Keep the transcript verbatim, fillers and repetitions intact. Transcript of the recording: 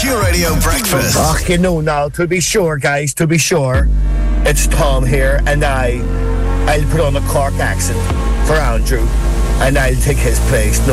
Q Radio Breakfast. Oh, you know now, to be sure, guys, to be sure, it's Tom here, and I, I'll put on a Cork accent for Andrew, and I'll take his place. No